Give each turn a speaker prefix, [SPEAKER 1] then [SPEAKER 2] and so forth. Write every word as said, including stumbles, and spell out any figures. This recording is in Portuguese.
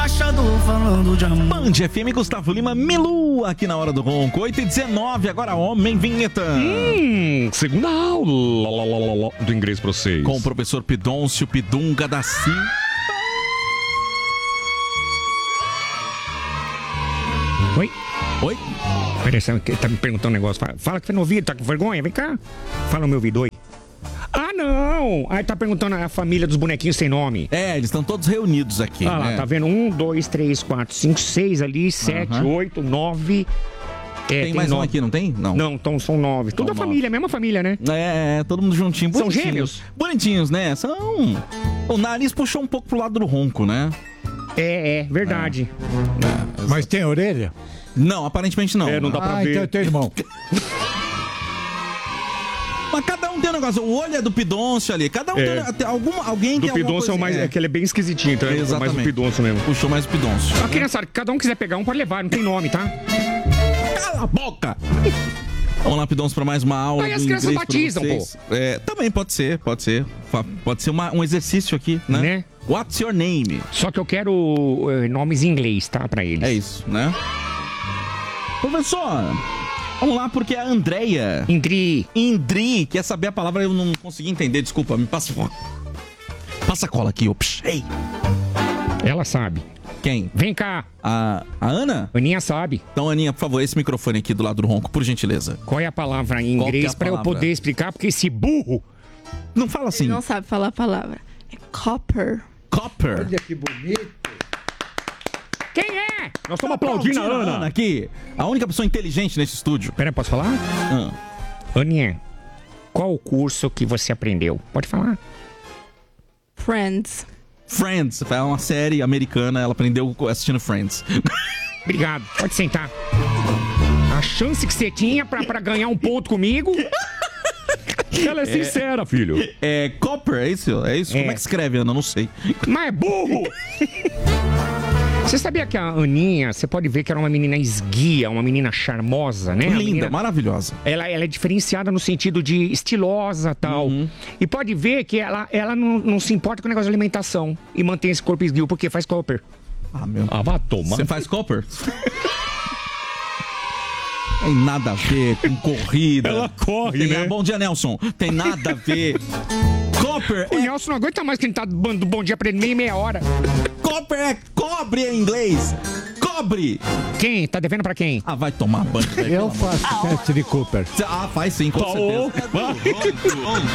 [SPEAKER 1] Falando de amor.
[SPEAKER 2] Band F M, Gustavo Lima, Milu, aqui na Hora do Ronco. oito e dezenove, agora homem vinheta.
[SPEAKER 3] Hum, segunda aula do inglês pra vocês.
[SPEAKER 2] Com o professor Pidôncio Pidunga da Silva.
[SPEAKER 3] Oi?
[SPEAKER 2] Oi?
[SPEAKER 3] Peraí, você tá me perguntando um negócio. Fala, fala que foi no ouvido, tá com vergonha? Vem cá. Fala no meu ouvido, oi. Ah, não! Aí tá perguntando a família dos bonequinhos sem nome.
[SPEAKER 2] É, eles estão todos reunidos aqui.
[SPEAKER 3] Ah lá,
[SPEAKER 2] né?
[SPEAKER 3] tá vendo? Um, dois, três, quatro, cinco, seis ali, sete,
[SPEAKER 2] Aham.
[SPEAKER 3] oito, nove. É,
[SPEAKER 2] Tem mais
[SPEAKER 3] nove.
[SPEAKER 2] um aqui, não tem? Não.
[SPEAKER 3] Não, então são nove. Toda a
[SPEAKER 2] nove.
[SPEAKER 3] família, mesma família, né?
[SPEAKER 2] É, é, todo mundo juntinho.
[SPEAKER 3] São
[SPEAKER 2] Bonitinhos.
[SPEAKER 3] gêmeos?
[SPEAKER 2] Bonitinhos, né? São. O nariz puxou um pouco pro lado do ronco, né?
[SPEAKER 3] É, é, verdade.
[SPEAKER 2] É,
[SPEAKER 4] Mas tem orelha?
[SPEAKER 2] Não, aparentemente não.
[SPEAKER 3] É, não dá pra
[SPEAKER 4] Ah,
[SPEAKER 3] ver.
[SPEAKER 4] então é teu irmão.
[SPEAKER 2] Mas cada um tem um negócio. O olho é do Pidôncio ali. Cada um
[SPEAKER 3] É.
[SPEAKER 2] tem, tem algum, alguém
[SPEAKER 3] Do
[SPEAKER 2] tem alguma
[SPEAKER 3] Pidoncio é o
[SPEAKER 2] coisa-
[SPEAKER 3] mais. É. que ele é bem esquisitinho, então é mais
[SPEAKER 2] Exatamente.
[SPEAKER 3] do Pidoncio mesmo.
[SPEAKER 2] Puxou mais o Pidôncio.
[SPEAKER 3] A criançada, cada um quiser pegar um, pode levar, não tem nome, tá?
[SPEAKER 2] Cala a boca! Vamos lá, Pidôncio, para mais uma aula.
[SPEAKER 3] Aí
[SPEAKER 2] do
[SPEAKER 3] as crianças
[SPEAKER 2] inglês pra
[SPEAKER 3] batizam,
[SPEAKER 2] vocês. É, também pode ser, pode ser. Fa- Pode ser uma- um exercício aqui, né?
[SPEAKER 3] Né?
[SPEAKER 2] What's your name?
[SPEAKER 3] Só que eu quero eh, nomes em inglês, tá? Pra eles.
[SPEAKER 2] É isso, né? Professor, vamos lá, porque a Andrea
[SPEAKER 3] Indri.
[SPEAKER 2] Indri quer saber a palavra, eu não consegui entender, desculpa, me passa Passa a cola aqui, ó. Psh, ei.
[SPEAKER 3] Ela sabe.
[SPEAKER 2] Quem?
[SPEAKER 3] Vem cá.
[SPEAKER 2] A, a Ana?
[SPEAKER 3] Aninha sabe.
[SPEAKER 2] Então, Aninha, por favor, esse microfone aqui do lado do ronco, por gentileza.
[SPEAKER 3] Qual é a palavra em
[SPEAKER 2] Qual que é
[SPEAKER 3] inglês
[SPEAKER 2] a
[SPEAKER 3] pra eu
[SPEAKER 2] palavra?
[SPEAKER 3] poder explicar? Porque esse burro.
[SPEAKER 2] Não fala assim.
[SPEAKER 5] Ele não sabe falar a palavra. É copper.
[SPEAKER 2] Copper.
[SPEAKER 4] Olha que bonito.
[SPEAKER 3] Quem é? Nós estamos aplaudindo a Ana.
[SPEAKER 2] aqui. A única pessoa inteligente nesse estúdio.
[SPEAKER 3] Pera, posso falar?
[SPEAKER 2] Ah.
[SPEAKER 3] Aninha, qual o curso que você aprendeu? Pode falar.
[SPEAKER 5] Friends.
[SPEAKER 2] Friends, é uma série americana, ela aprendeu assistindo Friends.
[SPEAKER 3] Obrigado. Pode sentar. A chance que você tinha pra, pra ganhar um ponto comigo. Ela é sincera, filho.
[SPEAKER 2] É Copper, é isso? É isso?
[SPEAKER 3] É.
[SPEAKER 2] Como é que escreve, Ana? Não sei.
[SPEAKER 3] Mas é burro! Você sabia que a Aninha, você pode ver que era uma menina esguia, uma menina charmosa, né? A
[SPEAKER 2] Linda,
[SPEAKER 3] menina-
[SPEAKER 2] maravilhosa.
[SPEAKER 3] Ela, ela é diferenciada no sentido de estilosa e tal.
[SPEAKER 2] Uhum.
[SPEAKER 3] E pode ver que ela, ela não, não se importa com o negócio de alimentação e mantém esse corpo esguio, porque faz copper.
[SPEAKER 2] Ah, meu.
[SPEAKER 3] Ah, vá tomar.
[SPEAKER 2] Você faz Copper? Tem nada a ver com corrida.
[SPEAKER 3] Ela corre,
[SPEAKER 2] Tem-
[SPEAKER 3] né?
[SPEAKER 2] Bom dia, Nelson. Tem nada a ver. Copper
[SPEAKER 3] O
[SPEAKER 2] é,
[SPEAKER 3] Nelson não aguenta mais que ele tá dando bom dia pra ele meia, meia hora.
[SPEAKER 2] Copper é cobre em inglês. Cobre.
[SPEAKER 3] Quem? Tá devendo pra quem?
[SPEAKER 2] Ah, vai tomar banho. velho,
[SPEAKER 4] Eu
[SPEAKER 2] pelo amor
[SPEAKER 4] faço teste de Cooper.
[SPEAKER 2] de- Ah, faz sim, com certeza.